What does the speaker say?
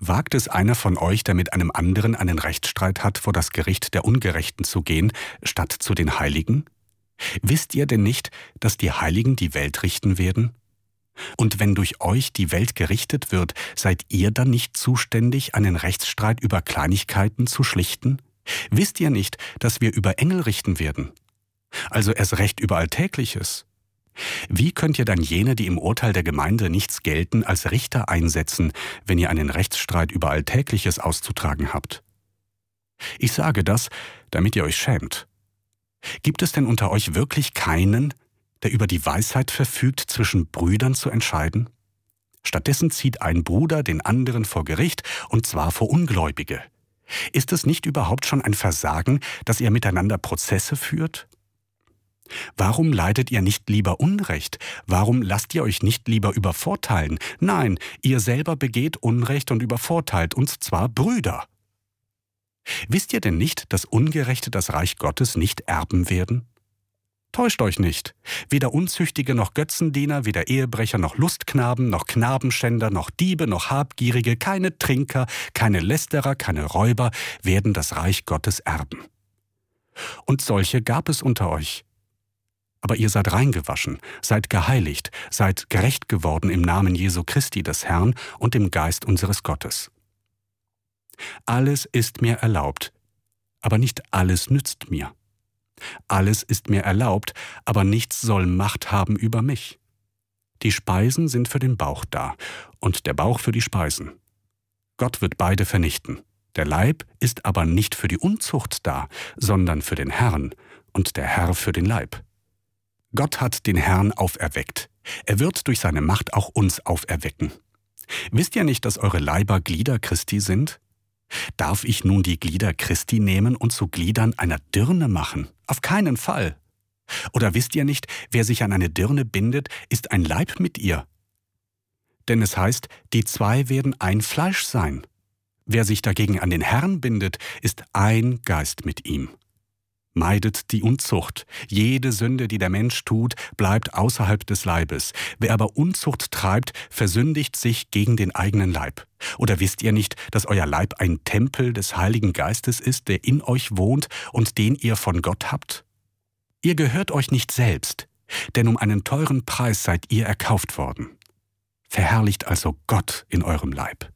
Wagt es einer von euch, der mit einem anderen einen Rechtsstreit hat, vor das Gericht der Ungerechten zu gehen, statt zu den Heiligen? Wisst ihr denn nicht, dass die Heiligen die Welt richten werden? Und wenn durch euch die Welt gerichtet wird, seid ihr dann nicht zuständig, einen Rechtsstreit über Kleinigkeiten zu schlichten? Wisst ihr nicht, dass wir über Engel richten werden? Also erst recht über Alltägliches. Wie könnt ihr dann jene, die im Urteil der Gemeinde nichts gelten, als Richter einsetzen, wenn ihr einen Rechtsstreit über Alltägliches auszutragen habt? Ich sage das, damit ihr euch schämt. Gibt es denn unter euch wirklich keinen, der über die Weisheit verfügt, zwischen Brüdern zu entscheiden? Stattdessen zieht ein Bruder den anderen vor Gericht, und zwar vor Ungläubige. Ist es nicht überhaupt schon ein Versagen, dass ihr miteinander Prozesse führt? Warum leidet ihr nicht lieber Unrecht? Warum lasst ihr euch nicht lieber übervorteilen? Nein, ihr selber begeht Unrecht und übervorteilt, und zwar Brüder. Wisst ihr denn nicht, dass Ungerechte das Reich Gottes nicht erben werden? Täuscht euch nicht. Weder Unzüchtige noch Götzendiener, weder Ehebrecher noch Lustknaben, noch Knabenschänder, noch Diebe, noch Habgierige, keine Trinker, keine Lästerer, keine Räuber werden das Reich Gottes erben. Und solche gab es unter euch. Aber ihr seid reingewaschen, seid geheiligt, seid gerecht geworden im Namen Jesu Christi des Herrn und im Geist unseres Gottes. Alles ist mir erlaubt, aber nicht alles nützt mir. Alles ist mir erlaubt, aber nichts soll Macht haben über mich. Die Speisen sind für den Bauch da und der Bauch für die Speisen. Gott wird beide vernichten. Der Leib ist aber nicht für die Unzucht da, sondern für den Herrn und der Herr für den Leib. Gott hat den Herrn auferweckt. Er wird durch seine Macht auch uns auferwecken. Wisst ihr nicht, dass eure Leiber Glieder Christi sind? Darf ich nun die Glieder Christi nehmen und zu Gliedern einer Dirne machen? Auf keinen Fall. Oder wisst ihr nicht, wer sich an eine Dirne bindet, ist ein Leib mit ihr? Denn es heißt, die zwei werden ein Fleisch sein. Wer sich dagegen an den Herrn bindet, ist ein Geist mit ihm. Meidet die Unzucht. Jede Sünde, die der Mensch tut, bleibt außerhalb des Leibes. Wer aber Unzucht treibt, versündigt sich gegen den eigenen Leib. Oder wisst ihr nicht, dass euer Leib ein Tempel des Heiligen Geistes ist, der in euch wohnt und den ihr von Gott habt? Ihr gehört euch nicht selbst, denn um einen teuren Preis seid ihr erkauft worden. Verherrlicht also Gott in eurem Leib.